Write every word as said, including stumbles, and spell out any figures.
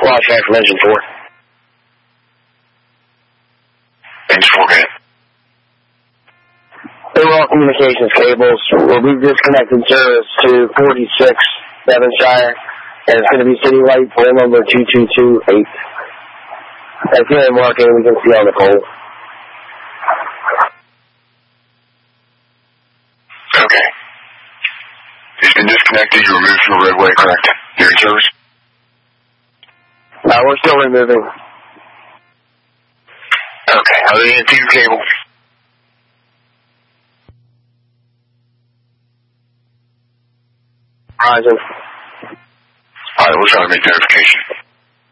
Lost track from engine four. Engine four, man. Overall communications cables will be disconnected service to forty-six Devonshire, and it's going to be city light pole number two two two eight. That's the only marking we can see on the pole. Okay. It's been disconnected. You removed from the roadway, correct? You're in service? Uh, we're still removing. Okay. Are they in two cable? Horizon. All right, we'll try to make verification.